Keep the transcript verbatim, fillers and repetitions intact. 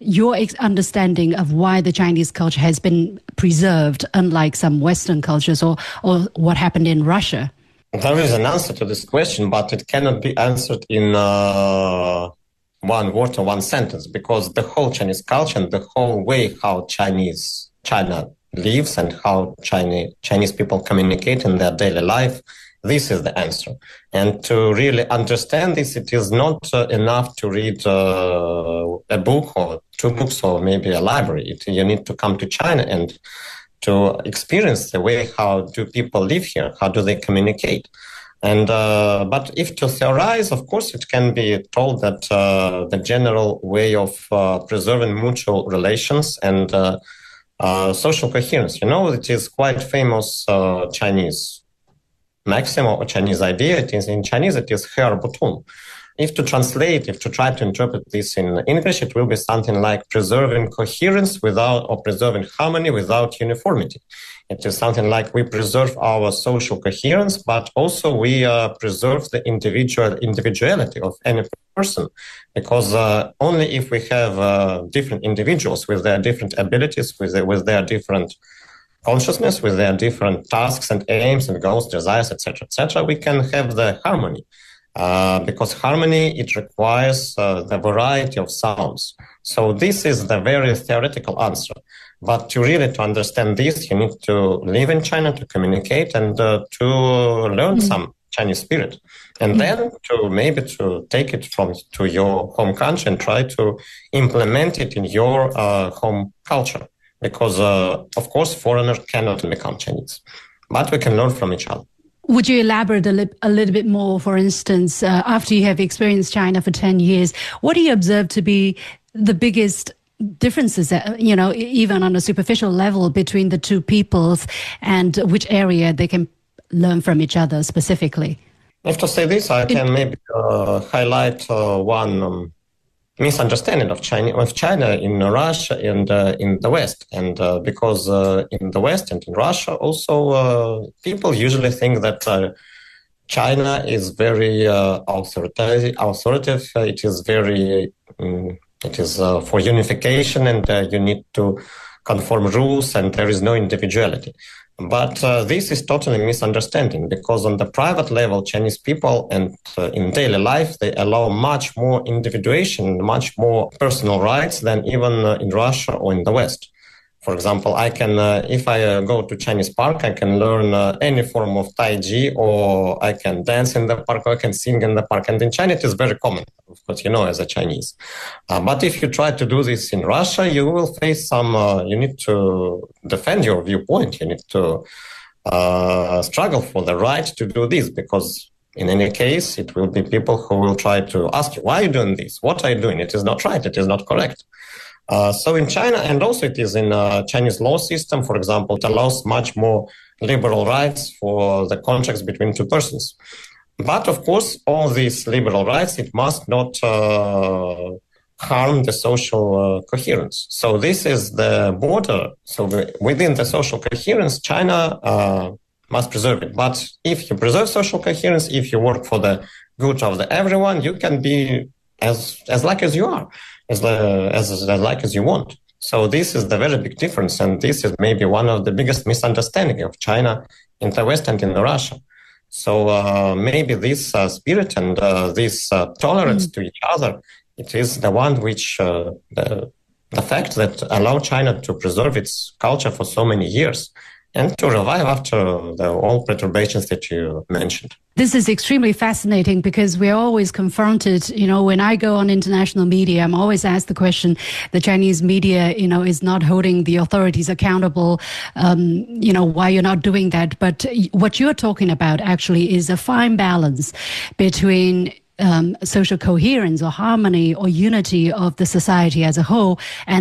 your ex- understanding of why the Chinese culture has been preserved, unlike some Western cultures, or, or what happened in Russia? There is an answer to this question, but it cannot be answered in uh, one word or one sentence, because the whole Chinese culture and the whole way how Chinese China lives and how Chinese Chinese people communicate in their daily life, this is the answer. And to really understand this, it is not uh, enough to read uh, a book or two books or maybe a library. It, you need to come to China and to experience the way how do people live here, how do they communicate. And uh, but if to theorize, of course, it can be told that uh, the general way of uh, preserving mutual relations and uh, uh, social coherence, you know, it is quite famous uh, Chinese maxim or Chinese idea. It is in Chinese, it is Her Butun. If to translate, if to try to interpret this in English, it will be something like preserving coherence without, or preserving harmony without uniformity. It is something like we preserve our social coherence, but also we uh, preserve the individual individuality of any person, because uh, only if we have uh, different individuals with their different abilities, with their, with their different consciousness, with their different tasks and aims and goals, desires, et cetera, et cetera, we can have the harmony. Uh, because harmony, it requires uh, the variety of sounds. So this is the very theoretical answer. But to really to understand this, you need to live in China, to communicate, and uh, to learn mm. some Chinese spirit. And mm. then to maybe to take it from to your home country and try to implement it in your uh, home culture. Because, uh, of course, foreigners cannot become Chinese. But we can learn from each other. Would you elaborate a, li- a little bit more, for instance, uh, after you have experienced China for ten years, what do you observe to be the biggest differences, uh, you know, even on a superficial level between the two peoples, and which area they can learn from each other specifically? If to say this, I can maybe uh, highlight uh, one um, misunderstanding of China, of China in Russia and uh, in the West. And uh, because uh, in the West and in Russia also, uh, people usually think that uh, China is very uh, authoritative, authoritative. It is very, um, it is uh, for unification, and uh, you need to conform rules, and there is no individuality. But uh, this is totally misunderstanding, because on the private level, Chinese people and uh, in daily life, they allow much more individuation, much more personal rights than even uh, in Russia or in the West. For example, I can, uh, if I uh, go to Chinese park, I can learn uh, any form of Tai Chi, or I can dance in the park, or I can sing in the park. And in China, it is very common, of course, you know, as a Chinese. Uh, but if you try to do this in Russia, you will face some, uh, you need to defend your viewpoint. You need to uh, struggle for the right to do this, because in any case, it will be people who will try to ask you, why are you doing this? What are you doing? It is not right. It is not correct. Uh, so in China, and also it is in uh, Chinese law system, for example, it allows much more liberal rights for the contracts between two persons. But of course, all these liberal rights, it must not uh, harm the social uh, coherence. So this is the border. So the, within the social coherence, China uh, must preserve it. But if you preserve social coherence, if you work for the good of the everyone, you can be as as like as you are. As, uh, as, as like as you want. So this is the very big difference, and this is maybe one of the biggest misunderstandings of China in the West and in Russia. So uh, maybe this uh, spirit and uh, this uh, tolerance mm. to each other, it is the one which, uh, the, the fact that allow China to preserve its culture for so many years and to revive after the all perturbations that you mentioned. This is extremely fascinating, because we're always confronted, you know, when I go on international media, I'm always asked the question, the Chinese media, you know, is not holding the authorities accountable, um, you know, why you're not doing that. But what you're talking about actually is a fine balance between um, social coherence or harmony or unity of the society as a whole, and